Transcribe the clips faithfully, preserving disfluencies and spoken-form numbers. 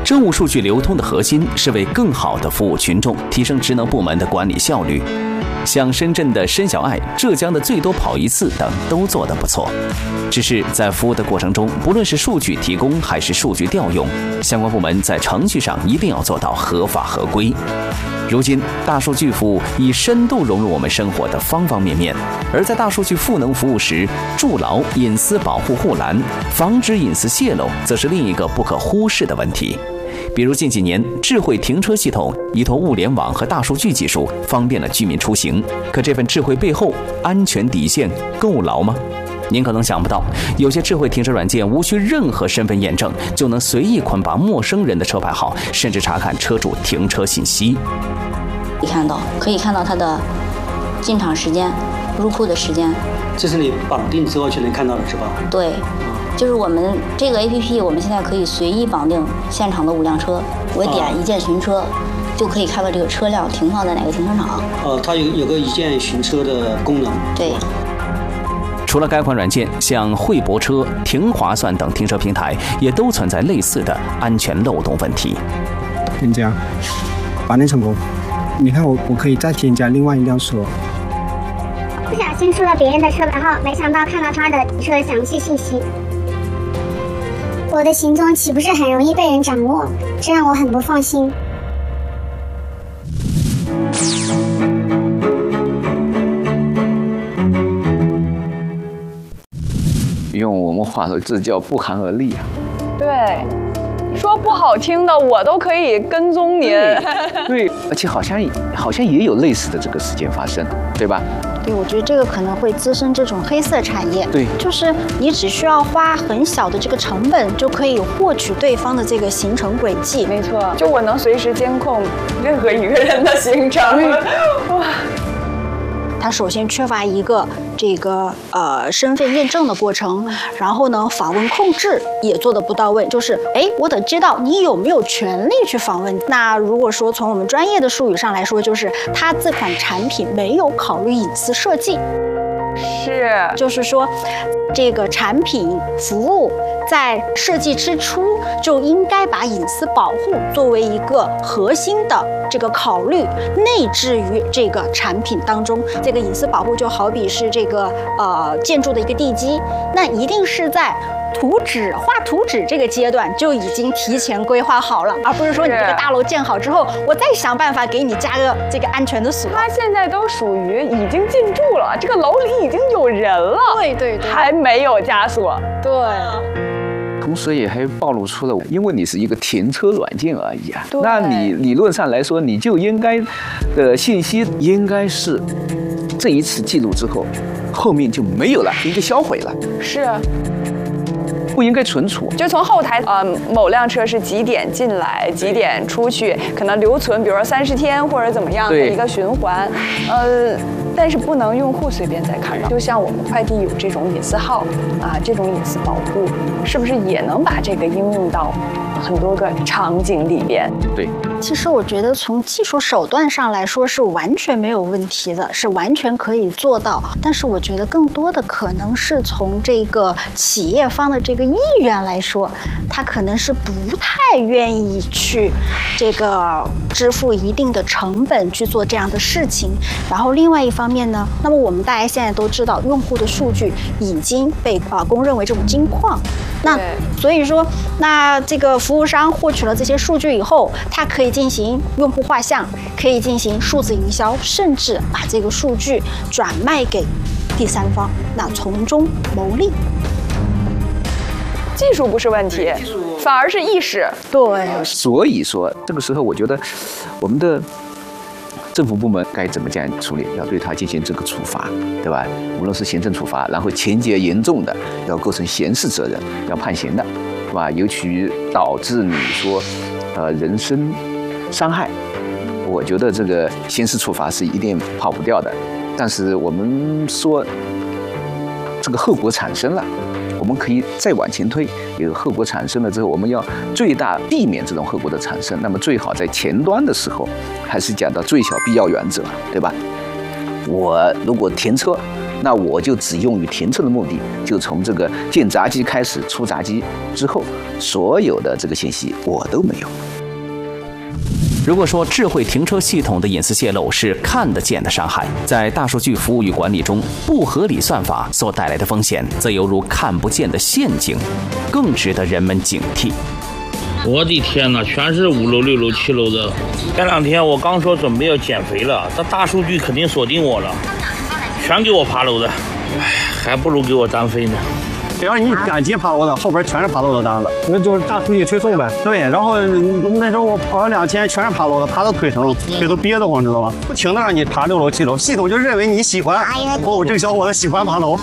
政务数据流通的核心是为更好地服务群众，提升职能部门的管理效率。像深圳的申小爱、浙江的最多跑一次等都做得不错。只是在服务的过程中，不论是数据提供还是数据调用，相关部门在程序上一定要做到合法合规。如今，大数据服务已深度融入我们生活的方方面面，而在大数据赋能服务时，筑牢隐私保护护栏，防止隐私泄露，则是另一个不可忽视的问题。比如近几年，智慧停车系统依托物联网和大数据技术，方便了居民出行。可这份智慧背后，安全底线够牢吗？您可能想不到，有些智慧停车软件无需任何身份验证，就能随意捆绑陌生人的车牌号，甚至查看车主停车信息。 可以看到，可以看到他的进场时间、入库的时间。 这是你绑定之后就能看到的是吧？ 对。就是我们这个 A P P， 我们现在可以随意绑定现场的五辆车，我点一键寻车，就可以看到这个车辆停放在哪个停车场。 哦，它有有个一键寻车的功能。 对。 除了该款软件，像惠泊车、停划算等停车平台也都存在类似的安全漏洞问题。 添加，绑定成功。你看我，我可以再添加另外一辆车。 不小心输了别人的车牌号，没想到看到他的车详细信息。我的行踪岂不是很容易被人掌握？这让我很不放心。 用我们话说，这叫不寒而栗啊。 对，说不好听的，我都可以跟踪您。 对，而且好像好像也有类似的这个事件发生，对吧？ 对，我觉得这个可能会滋生这种黑色产业。 对， 就是你只需要花很小的这个成本，就可以获取对方的这个行程轨迹。 没错，就我能随时监控任何一个人的行程。哇！ 它首先缺乏一个这个呃身份验证的过程，然后呢，访问控制也做得不到位。就是哎，我得知道你有没有权利去访问。那如果说从我们专业的术语上来说，就是它这款产品没有考虑隐私设计。 是， 就是说，这个产品服务在设计之初就应该把隐私保护作为一个核心的这个考虑，内置于这个产品当中。这个隐私保护就好比是这个呃建筑的一个地基，那一定是在图纸画图纸这个阶段就已经提前规划好了，而不是说你这个大楼建好之后，我再想办法给你加个这个安全的锁。 它现在都属于已经进驻了，这个楼里已经有人了， 对对对， 还没有加锁， 对。 同时也还暴露出了，因为你是一个停车软件而已啊， 对， 那你理论上来说，你就应该的信息应该是这一次记录之后，后面就没有了，应该销毁了。 是。 不应该存储， 就从后台，呃，某辆车是几点进来，几点出去，可能留存，比如说三十天或者怎么样的一个循环，呃，但是不能用户随便再看到。就像我们快递有这种隐私号啊，这种隐私保护，是不是也能把这个应用到很多个场景里边？ 对。 其实我觉得从技术手段上来说是完全没有问题的，是完全可以做到。但是我觉得更多的可能是从这个企业方的这个意愿来说，他可能是不太愿意去这个支付一定的成本去做这样的事情。然后另外一方面呢，那么我们大家现在都知道，用户的数据已经被啊公认为这种金矿。那所以说，那这个服务商获取了这些数据以后，它可以进行用户画像，可以进行数字营销，甚至把这个数据转卖给第三方，那从中牟利。 技术不是问题，反而是意识。 对， 所以说这个时候，我觉得我们的政府部门该怎么这样处理？要对他进行这个处罚，对吧？无论是行政处罚，然后情节严重的，要构成刑事责任，要判刑的，对吧？尤其导致你说，呃，人身伤害，我觉得这个刑事处罚是一定跑不掉的。但是我们说，这个后果产生了，我们可以再往前推，有后果产生了之后，我们要最大避免这种后果的产生。那么最好在前端的时候，还是讲到最小必要原则，对吧？我如果停车， 那我就只用于停车的目的，就从这个进闸机开始，出闸机之后，所有的这个信息我都没有。 如果说智慧停车系统的隐私泄露是看得见的伤害，在大数据服务与管理中，不合理算法所带来的风险，则犹如看不见的陷阱，更值得人们警惕。 我的天哪，全是五楼、六楼、七楼的。前两天我刚说准备要减肥了，这大数据肯定锁定我了，全给我爬楼的，哎，还不如给我单飞呢。 只要你敢接爬楼的，后边全是爬楼的单子，那就是大数据推送呗。对，然后那时候我跑了两千，全是爬楼的，爬到腿疼，腿都憋得慌，知道吗？不停的让你爬六楼、七楼，系统就认为你喜欢。哦，这个小伙子喜欢爬楼。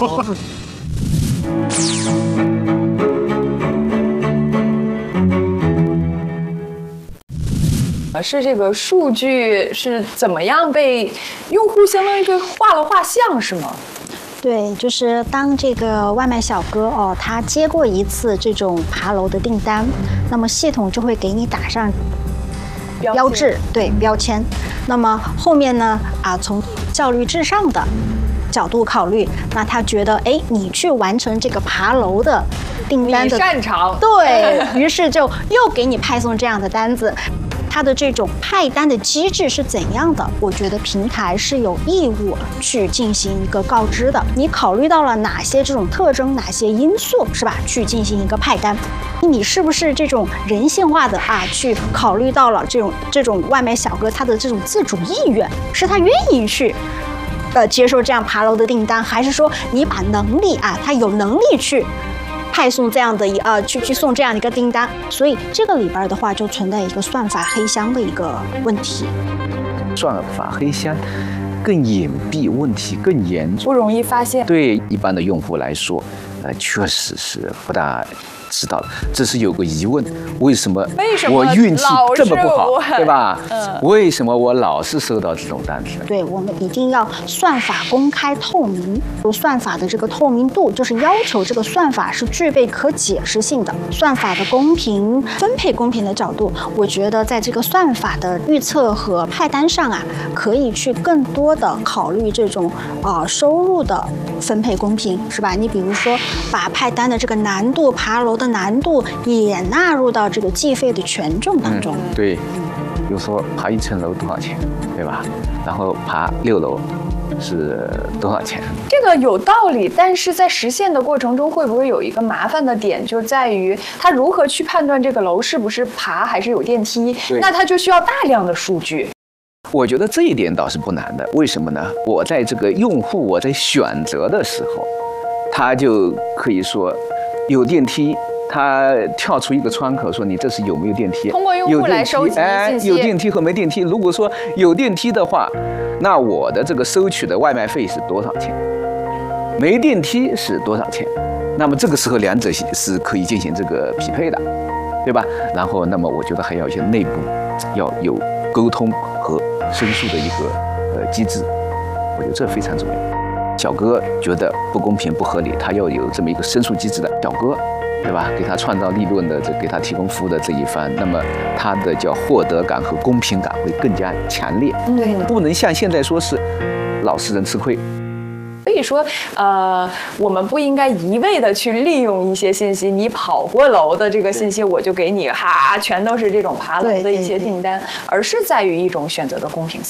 是这个数据是怎么样被用户相当于被画了画像，是吗？ 对，就是当这个外卖小哥哦，他接过一次这种爬楼的订单，那么系统就会给你打上标志，对，标签。那么后面呢，啊，从效率至上的角度考虑，那他觉得，哎，你去完成这个爬楼的订单的， 你擅长， 对于是就又给你派送这样的单子。它的这种派单的机制是怎样的？我觉得平台是有义务去进行一个告知的。你考虑到了哪些这种特征、哪些因素，是吧？去进行一个派单，你是不是这种人性化的啊？去考虑到了这种这种外卖小哥他的这种自主意愿，是他愿意去。呃，接受这样爬楼的订单，还是说你把能力啊，他有能力去派送这样的一呃去去送这样的一个订单，所以这个里边的话就存在一个算法黑箱的一个问题。 算法黑箱更隐蔽，问题更严重， 不容易发现。 对一般的用户来说，呃，确实是不大知道的。只是有个疑问：为什么我运气这么不好，对吧？嗯，为什么我老是收到这种单子？ 对，我们一定要算法公开透明。算法的这个透明度，就是要求这个算法是具备可解释性的。算法的公平分配公平的角度，我觉得在这个算法的预测和派单上啊，可以去更多的考虑这种啊、呃、收入的分配公平，是吧？你比如说把派单的这个难度、爬楼的难度也纳入到这个计费的权重当中。 嗯、对，比如说爬一层楼多少钱，对吧？然后爬六楼是多少钱？ 这个有道理，但是在实现的过程中，会不会有一个麻烦的点，就在于它如何去判断这个楼是不是爬还是有电梯？那它就需要大量的数据。 我觉得这一点倒是不难的，为什么呢？我在这个用户我在选择的时候，他就可以说有电梯。他跳出一个窗口说：“你这是有没有电梯？” 通过用户来收集信息。 有电梯和没电梯。如果说有电梯的话，那我的这个收取的外卖费是多少钱？没电梯是多少钱？那么这个时候两者是可以进行这个匹配的，对吧？然后，那么我觉得还要一些内部要有沟通和申诉的一个呃机制，我觉得这非常重要。小哥觉得不公平不合理，他要有这么一个申诉机制的小哥。对吧？给他创造利润的，这给他提供服务的这一方，那么他的叫获得感和公平感会更加强烈。 对， 不能像现在说是老实人吃亏。 所以说，呃，我们不应该一味的去利用一些信息，你跑过楼的这个信息，我就给你哈，全都是这种爬楼的一些订单，而是在于一种选择的公平性。